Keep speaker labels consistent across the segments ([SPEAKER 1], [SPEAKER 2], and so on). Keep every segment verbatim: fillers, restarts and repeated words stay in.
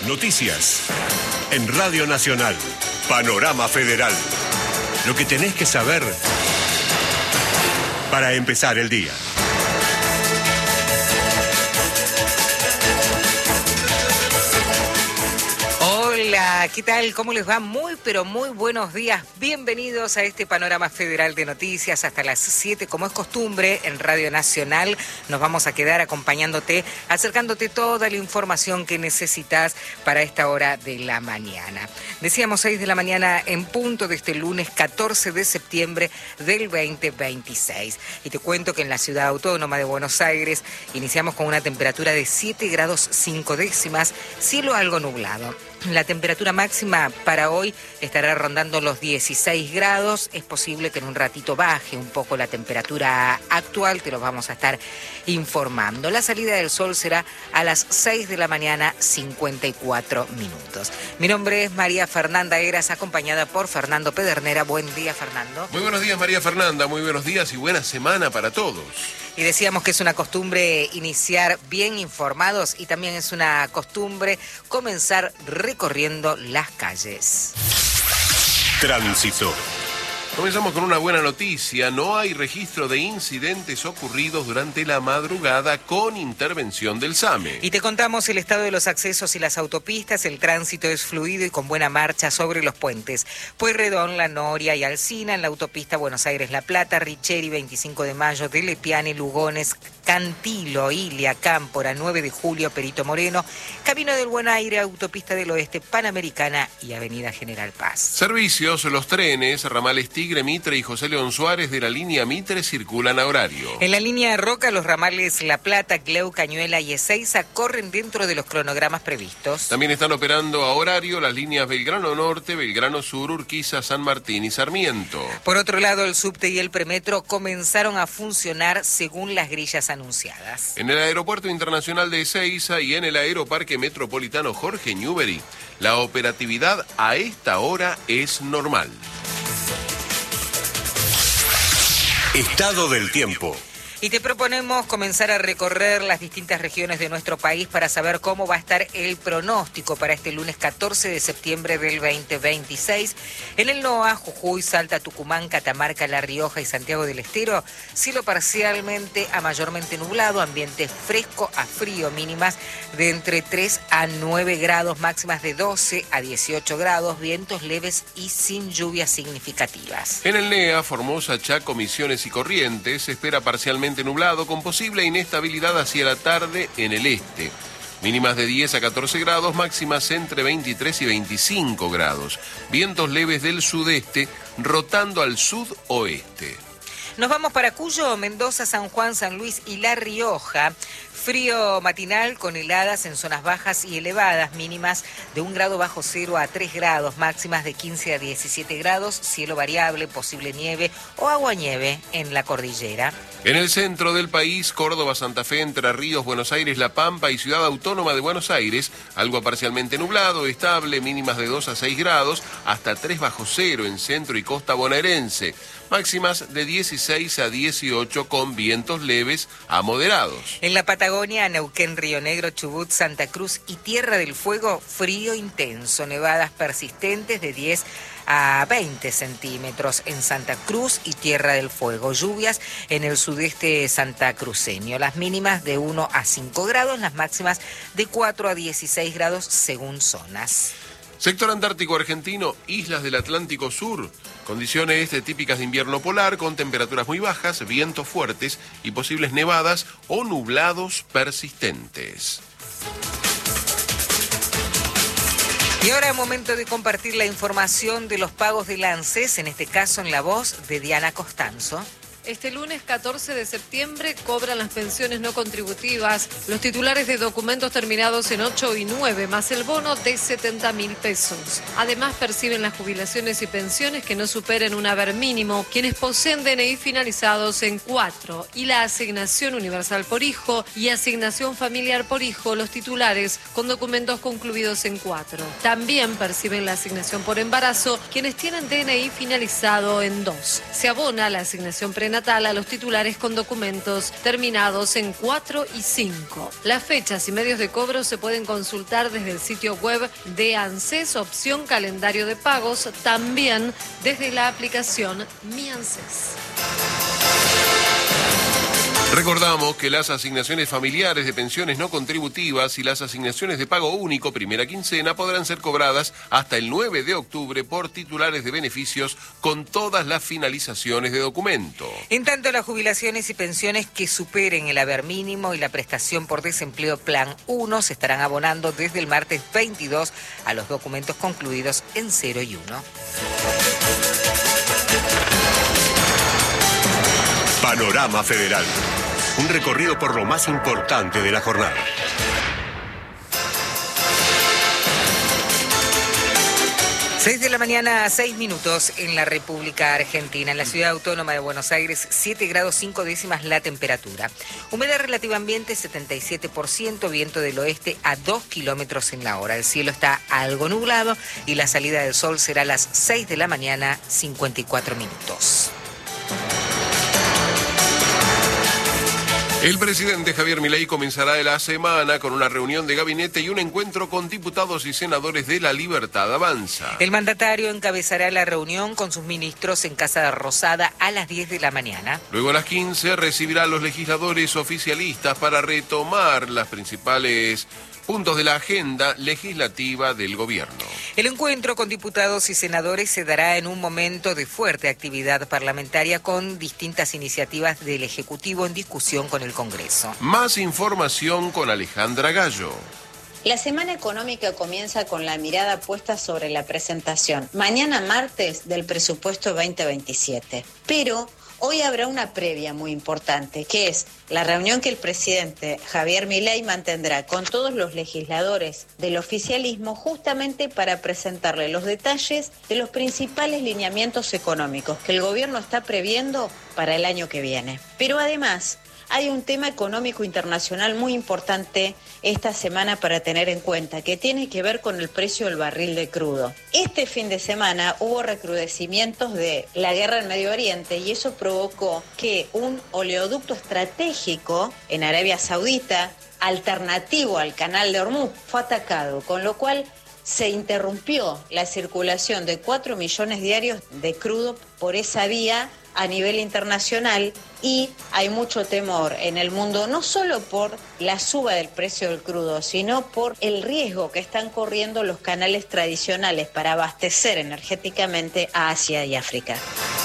[SPEAKER 1] Noticias. En Radio Nacional. Panorama Federal. Lo que tenés que saber para empezar el día.
[SPEAKER 2] Hola, ¿qué tal? ¿Cómo les va? Muy, pero muy buenos días. Bienvenidos a este Panorama Federal de Noticias hasta las siete, como es costumbre, en Radio Nacional. Nos vamos a quedar acompañándote, acercándote toda la información que necesitas para esta hora de la mañana. Decíamos seis de la mañana en punto de este lunes catorce de septiembre del veinte veintiséis. Y te cuento que en la ciudad autónoma de Buenos Aires iniciamos con una temperatura de siete grados cinco décimas, cielo algo nublado. La temperatura máxima para hoy estará rondando los dieciséis grados. Es posible que en un ratito baje un poco la temperatura actual, te lo vamos a estar informando. La salida del sol será a las seis de la mañana, cincuenta y cuatro minutos. Mi nombre es María Fernanda Heras, acompañada por Fernando Pedernera. Buen día, Fernando.
[SPEAKER 3] Muy buenos días, María Fernanda. Muy buenos días y buena semana para todos.
[SPEAKER 2] Y decíamos que es una costumbre iniciar bien informados y también es una costumbre comenzar recorriendo las calles.
[SPEAKER 1] Tránsito.
[SPEAKER 3] Comenzamos con una buena noticia. No hay registro de incidentes ocurridos durante la madrugada con intervención del SAME.
[SPEAKER 2] Y te contamos el estado de los accesos y las autopistas. El tránsito es fluido y con buena marcha sobre los puentes Pueyrredón, La Noria y Alsina, en la autopista Buenos Aires-La Plata, Richeri, veinticinco de mayo, de Lepiane, Lugones, Cantilo, Ilia, Cámpora, nueve de julio, Perito Moreno, Camino del Buen Aire, Autopista del Oeste, Panamericana y Avenida General Paz.
[SPEAKER 3] Servicios, los trenes, ramales Tigre, Mitre y José León Suárez de la línea Mitre circulan a horario.
[SPEAKER 2] En la línea Roca, los ramales La Plata, Cleu, Cañuela y Ezeiza corren dentro de los cronogramas previstos.
[SPEAKER 3] También están operando a horario las líneas Belgrano Norte, Belgrano Sur, Urquiza, San Martín y Sarmiento.
[SPEAKER 2] Por otro lado, el subte y el premetro comenzaron a funcionar según las grillas anunciadas.
[SPEAKER 3] En el Aeropuerto Internacional de Ezeiza y en el Aeroparque Metropolitano Jorge Newbery, la operatividad a esta hora es normal.
[SPEAKER 1] Estado del tiempo.
[SPEAKER 2] Y te proponemos comenzar a recorrer las distintas regiones de nuestro país para saber cómo va a estar el pronóstico para este lunes catorce de septiembre del veinte veintiséis. En el NOA, Jujuy, Salta, Tucumán, Catamarca, La Rioja y Santiago del Estero, cielo parcialmente a mayormente nublado, ambiente fresco a frío, mínimas de entre tres a nueve grados, máximas de doce a dieciocho grados, vientos leves y sin lluvias significativas.
[SPEAKER 3] En el NEA, Formosa, Chaco, Misiones y Corrientes, se espera parcialmente nublado con posible inestabilidad hacia la tarde en el este. Mínimas de diez a catorce grados, máximas entre veintitrés y veinticinco grados. Vientos leves del sudeste rotando al sudoeste.
[SPEAKER 2] Nos vamos para Cuyo, Mendoza, San Juan, San Luis y La Rioja. Frío matinal con heladas en zonas bajas y elevadas, mínimas de un grado bajo cero a tres grados, máximas de quince a diecisiete grados, cielo variable, posible nieve o aguanieve en la cordillera.
[SPEAKER 3] En el centro del país, Córdoba, Santa Fe, Entre Ríos, Buenos Aires, La Pampa y Ciudad Autónoma de Buenos Aires, algo parcialmente nublado, estable, mínimas de dos a seis grados, hasta tres bajo cero en centro y costa bonaerense. Máximas de dieciséis a dieciocho con vientos leves a moderados.
[SPEAKER 2] En la Patagonia, Neuquén, Río Negro, Chubut, Santa Cruz y Tierra del Fuego, frío intenso, nevadas persistentes de diez a veinte centímetros en Santa Cruz y Tierra del Fuego. Lluvias en el sudeste santacruceño. Las mínimas de uno a cinco grados, las máximas de cuatro a dieciséis grados según zonas.
[SPEAKER 3] Sector Antártico Argentino, islas del Atlántico Sur. Condiciones típicas de invierno polar con temperaturas muy bajas, vientos fuertes y posibles nevadas o nublados persistentes.
[SPEAKER 2] Y ahora es momento de compartir la información de los pagos del ANSES, en este caso en la voz de Diana Costanzo.
[SPEAKER 4] Este lunes catorce de septiembre cobran las pensiones no contributivas los titulares de documentos terminados en ocho y nueve, más el bono de setenta mil pesos. Además perciben las jubilaciones y pensiones que no superen un haber mínimo, quienes poseen D N I finalizados en cuatro, y la asignación universal por hijo y asignación familiar por hijo los titulares con documentos concluidos en cuatro. También perciben la asignación por embarazo quienes tienen D N I finalizado en dos. Se abona la asignación prenatal prenatal a los titulares con documentos terminados en cuatro y cinco. Las fechas y medios de cobro se pueden consultar desde el sitio web de ANSES, opción calendario de pagos, también desde la aplicación Mi ANSES.
[SPEAKER 3] Recordamos que las asignaciones familiares de pensiones no contributivas y las asignaciones de pago único primera quincena podrán ser cobradas hasta el nueve de octubre por titulares de beneficios con todas las finalizaciones de documento.
[SPEAKER 2] En tanto, las jubilaciones y pensiones que superen el haber mínimo y la prestación por desempleo Plan uno se estarán abonando desde el martes veintidós a los documentos concluidos en cero y uno.
[SPEAKER 1] Panorama Federal. Un recorrido por lo más importante de la jornada.
[SPEAKER 2] Seis de la mañana, seis minutos en la República Argentina. En la ciudad autónoma de Buenos Aires, siete grados cinco décimas la temperatura. Humedad relativa ambiente, setenta y siete por ciento, viento del oeste a dos kilómetros en la hora. El cielo está algo nublado y la salida del sol será a las seis de la mañana, cincuenta y cuatro minutos.
[SPEAKER 3] El presidente Javier Milei comenzará la semana con una reunión de gabinete y un encuentro con diputados y senadores de La Libertad Avanza.
[SPEAKER 2] El mandatario encabezará la reunión con sus ministros en Casa Rosada a las diez de la mañana.
[SPEAKER 3] Luego a las quince recibirá a los legisladores oficialistas para retomar las principales puntos de la agenda legislativa del gobierno.
[SPEAKER 2] El encuentro con diputados y senadores se dará en un momento de fuerte actividad parlamentaria con distintas iniciativas del Ejecutivo en discusión con el Congreso.
[SPEAKER 3] Más información con Alejandra Gallo.
[SPEAKER 5] La semana económica comienza con la mirada puesta sobre la presentación, mañana martes, del presupuesto veinte veintisiete. Pero hoy habrá una previa muy importante, que es la reunión que el presidente Javier Milei mantendrá con todos los legisladores del oficialismo justamente para presentarle los detalles de los principales lineamientos económicos que el gobierno está previendo para el año que viene. Pero además hay un tema económico internacional muy importante esta semana para tener en cuenta, que tiene que ver con el precio del barril de crudo. Este fin de semana hubo recrudecimientos de la guerra en Medio Oriente y eso provocó que un oleoducto estratégico en Arabia Saudita, alternativo al canal de Hormuz, fue atacado, con lo cual se interrumpió la circulación de cuatro millones diarios de crudo por esa vía a nivel internacional, y hay mucho temor en el mundo, no solo por la suba del precio del crudo, sino por el riesgo que están corriendo los canales tradicionales para abastecer energéticamente a Asia y África.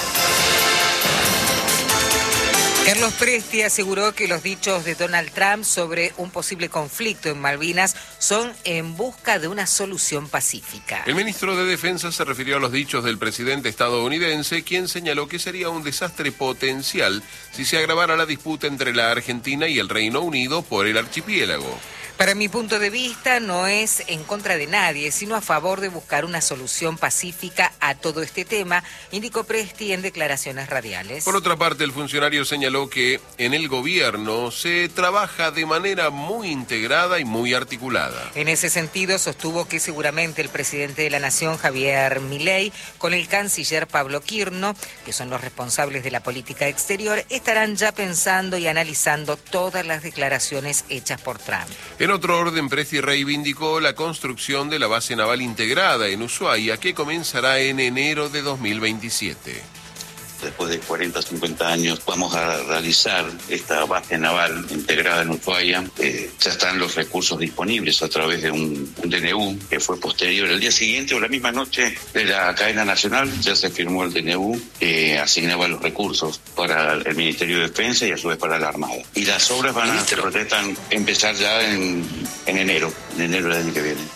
[SPEAKER 2] Carlos Presti aseguró que los dichos de Donald Trump sobre un posible conflicto en Malvinas son en busca de una solución pacífica.
[SPEAKER 3] El ministro de Defensa se refirió a los dichos del presidente estadounidense, quien señaló que sería un desastre potencial si se agravara la disputa entre la Argentina y el Reino Unido por el archipiélago.
[SPEAKER 2] Para mi punto de vista, no es en contra de nadie, sino a favor de buscar una solución pacífica a todo este tema, indicó Presti en declaraciones radiales.
[SPEAKER 3] Por otra parte, el funcionario señaló que en el gobierno se trabaja de manera muy integrada y muy articulada.
[SPEAKER 2] En ese sentido, sostuvo que seguramente el presidente de la Nación, Javier Milei, con el canciller Pablo Quirno, que son los responsables de la política exterior, estarán ya pensando y analizando todas las declaraciones hechas por Trump.
[SPEAKER 3] En otro orden, Presti reivindicó la construcción de la base naval integrada en Ushuaia, que comenzará en enero de dos mil veintisiete.
[SPEAKER 6] Después de cuarenta, cincuenta años vamos a realizar esta base naval integrada en Ushuaia. Eh, ya están los recursos disponibles a través de un, un D N U que fue posterior. El día siguiente o la misma noche de la cadena nacional ya se firmó el D N U que asignaba los recursos para el Ministerio de Defensa y a su vez para la Armada. Y las obras van a se proyectan empezar ya en, en enero, en enero del año que viene.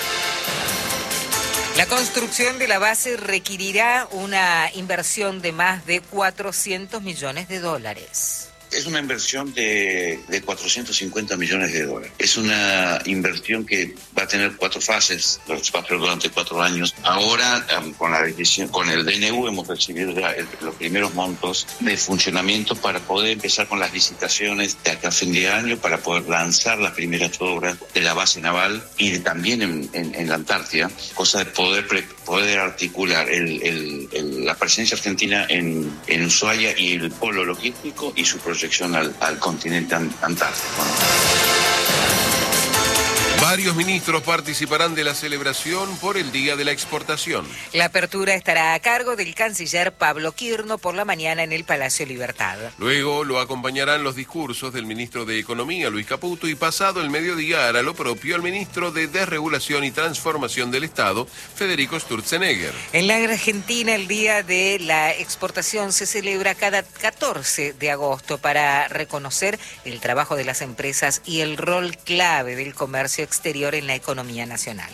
[SPEAKER 2] La construcción de la base requerirá una inversión de más de cuatrocientos millones de dólares.
[SPEAKER 6] Es una inversión de, de cuatrocientos cincuenta millones de dólares. Es una inversión que va a tener cuatro fases, va a ser durante cuatro años. Ahora, con la decisión, con el D N U hemos recibido ya el, los primeros montos de funcionamiento para poder empezar con las licitaciones de acá a fin de año, para poder lanzar las primeras obras de la base naval y de, también en, en, en la Antártida, cosa de poder, pre, poder articular el, el, el, la presencia argentina en, en Ushuaia y el polo logístico y su proyección al, al continente antártico, ¿no?
[SPEAKER 3] Varios ministros participarán de la celebración por el Día de la Exportación.
[SPEAKER 2] La apertura estará a cargo del canciller Pablo Quirno por la mañana en el Palacio Libertad.
[SPEAKER 3] Luego lo acompañarán los discursos del ministro de Economía, Luis Caputo, y pasado el mediodía hará lo propio el ministro de Desregulación y Transformación del Estado, Federico Sturzenegger.
[SPEAKER 2] En la Argentina, el Día de la Exportación se celebra cada catorce de agosto para reconocer el trabajo de las empresas y el rol clave del comercio exterior exterior en la economía nacional.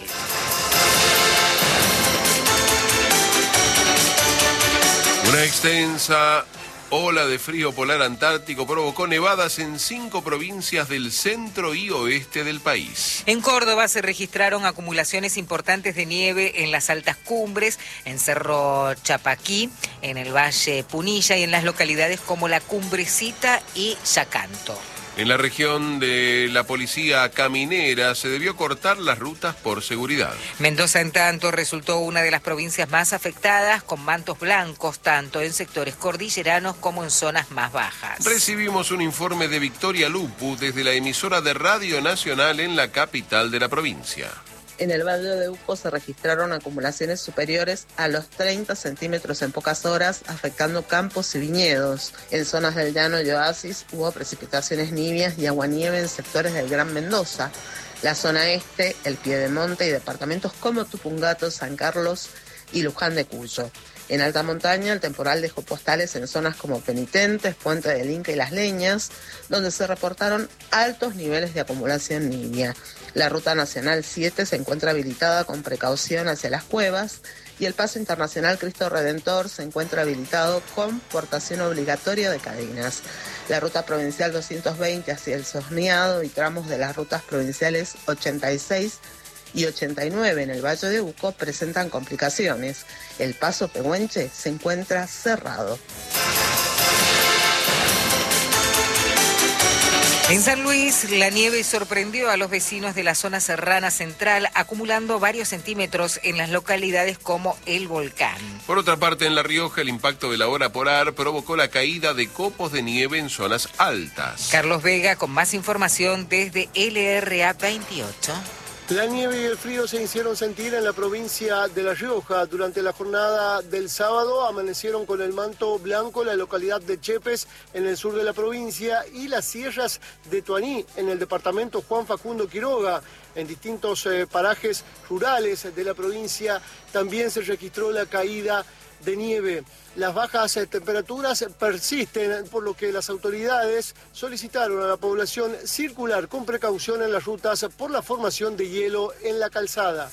[SPEAKER 3] Una extensa ola de frío polar antártico provocó nevadas en cinco provincias del centro y oeste del país.
[SPEAKER 2] En Córdoba se registraron acumulaciones importantes de nieve en las altas cumbres, en Cerro Chapaquí, en el Valle Punilla y en las localidades como La Cumbrecita y Yacanto.
[SPEAKER 3] En la región de la policía caminera se debió cortar las rutas por seguridad.
[SPEAKER 2] Mendoza, en tanto, resultó una de las provincias más afectadas, con mantos blancos tanto en sectores cordilleranos como en zonas más bajas.
[SPEAKER 3] Recibimos un informe de Victoria Lupu desde la emisora de Radio Nacional en la capital de la provincia.
[SPEAKER 7] En el Valle de Uco se registraron acumulaciones superiores a los treinta centímetros en pocas horas, afectando campos y viñedos. En zonas del llano y oasis hubo precipitaciones nivias y aguanieve en sectores del Gran Mendoza. La zona este, el Piedemonte y departamentos como Tupungato, San Carlos y Luján de Cuyo. En alta montaña, el temporal dejó postales en zonas como Penitentes, Puente del Inca y Las Leñas, donde se reportaron altos niveles de acumulación nívea. La Ruta Nacional siete se encuentra habilitada con precaución hacia las cuevas y el Paso Internacional Cristo Redentor se encuentra habilitado con portación obligatoria de cadenas. La Ruta Provincial doscientos veinte hacia el Sosneado y tramos de las rutas provinciales ochenta y seis y ochenta y nueve en el Valle de Uco presentan complicaciones. El Paso Pehuenche se encuentra cerrado.
[SPEAKER 2] En San Luis, la nieve sorprendió a los vecinos de la zona serrana central, acumulando varios centímetros en las localidades como El Volcán.
[SPEAKER 3] Por otra parte, en La Rioja, el impacto de la hora polar provocó la caída de copos de nieve en zonas altas.
[SPEAKER 2] Carlos Vega con más información desde L R A veintiocho.
[SPEAKER 8] La nieve y el frío se hicieron sentir en la provincia de La Rioja. Durante la jornada del sábado amanecieron con el manto blanco la localidad de Chepes en el sur de la provincia y las sierras de Tuaní en el departamento Juan Facundo Quiroga. En distintos eh, parajes rurales de la provincia también se registró la caída de nieve. Las bajas eh, temperaturas persisten, por lo que las autoridades solicitaron a la población circular con precaución en las rutas por la formación de hielo en la calzada.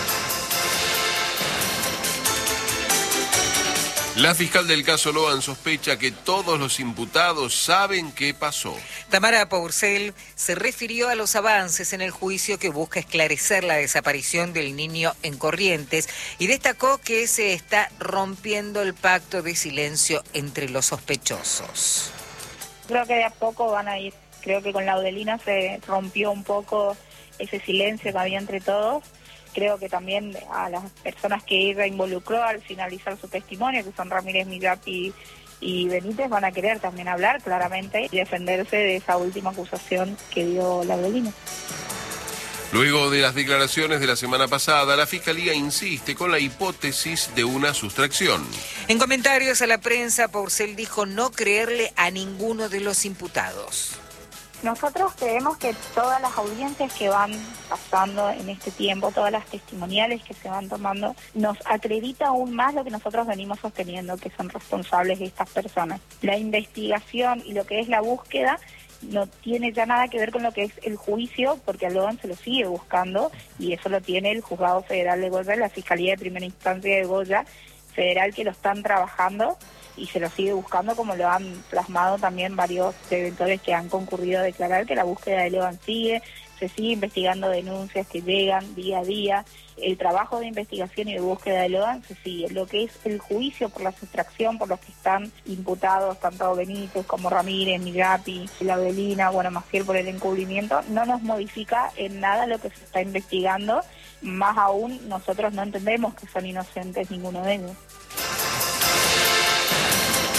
[SPEAKER 3] La fiscal del caso Loan sospecha que todos los imputados saben qué pasó.
[SPEAKER 2] Tamara Pourcel se refirió a los avances en el juicio que busca esclarecer la desaparición del niño en Corrientes y destacó que se está rompiendo el pacto de silencio entre los sospechosos.
[SPEAKER 9] Creo que de a poco van a ir. Creo que con Laudelina se rompió un poco ese silencio que había entre todos. Creo que también a las personas que ella involucró al finalizar su testimonio, que son Ramírez, Millapi y Benítez, van a querer también hablar claramente y defenderse de esa última acusación que dio Laudelina.
[SPEAKER 3] Luego de las declaraciones de la semana pasada, la Fiscalía insiste con la hipótesis de una sustracción.
[SPEAKER 2] En comentarios a la prensa, Pourcel dijo no creerle a ninguno de los imputados.
[SPEAKER 9] Nosotros creemos que todas las audiencias que van pasando en este tiempo, todas las testimoniales que se van tomando, nos acredita aún más lo que nosotros venimos sosteniendo, que son responsables de estas personas. La investigación y lo que es la búsqueda no tiene ya nada que ver con lo que es el juicio, porque a Loan se lo sigue buscando y eso lo tiene el Juzgado Federal de Goya, la Fiscalía de Primera Instancia de Goya Federal, que lo están trabajando. y se lo sigue buscando, como lo han plasmado también varios detentores que han concurrido a declarar que la búsqueda de Levan sigue, se sigue investigando denuncias que llegan día a día, el trabajo de investigación y de búsqueda de Levan se sigue. Lo que es el juicio por la sustracción, por los que están imputados, tanto Benítez como Ramírez, Millapi, Laudelina, bueno, Maciel por el encubrimiento, no nos modifica en nada lo que se está investigando, más aún nosotros no entendemos que son inocentes ninguno de ellos.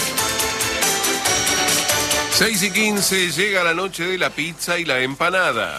[SPEAKER 3] seis y quince, llega la noche de la pizza y la empanada.